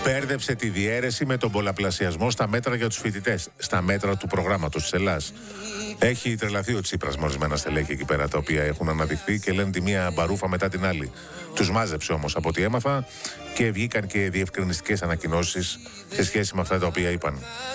Μπέρδεψε τη διαίρεση με τον πολλαπλασιασμό στα μέτρα για τους φοιτητές, στα μέτρα του προγράμματος της Ελλάς. Έχει τρελαθεί ο Τσίπρας με ορισμένα στελέχη εκεί πέρα, τα οποία έχουν αναδειχθεί και λένε τη μία μπαρούφα μετά την άλλη. Τους μάζεψε όμως από ό,τι έμαθα και βγήκαν και διευκρινιστικές ανακοινώσεις σε σχέση με αυτά τα οποία είπαν.